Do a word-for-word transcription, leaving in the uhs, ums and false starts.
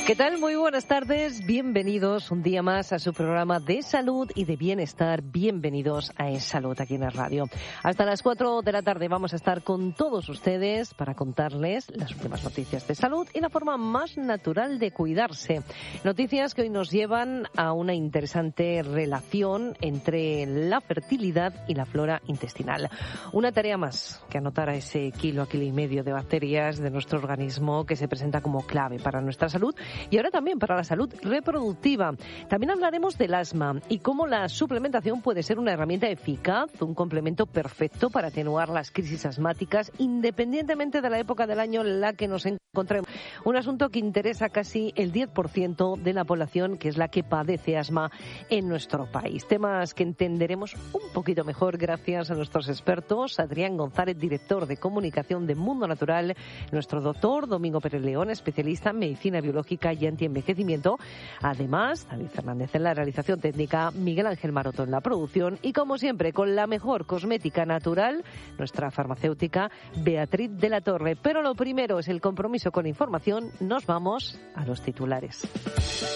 ¿Qué tal? Muy buenas tardes. Bienvenidos un día más a su programa de salud y de bienestar. Bienvenidos a Es Salud aquí en el radio. Hasta las cuatro de la tarde vamos a estar con todos ustedes para contarles las últimas noticias de salud y la forma más natural de cuidarse. Noticias que hoy nos llevan a una interesante relación entre la fertilidad y la flora intestinal. Una tarea más que anotar a ese kilo, a kilo y medio de bacterias de nuestro organismo que se presenta como clave para nuestra salud y ahora también para la salud reproductiva. También hablaremos del asma y cómo la suplementación puede ser una herramienta eficaz, un complemento perfecto para atenuar las crisis asmáticas independientemente de la época del año en la que nos encontremos. Un asunto que interesa casi el diez por ciento de la población, que es la que padece asma en nuestro país. Temas que entenderemos un poquito mejor gracias a nuestros expertos. Adrián González, director de comunicación de Mundo Natural, nuestro doctor Domingo Pérez León, especialista en medicina biológica y antienvejecimiento. Además, David Fernández en la realización técnica, Miguel Ángel Maroto en la producción y, como siempre, con la mejor cosmética natural, nuestra farmacéutica Beatriz de la Torre. Pero lo primero es el compromiso con información. Nos vamos a los titulares.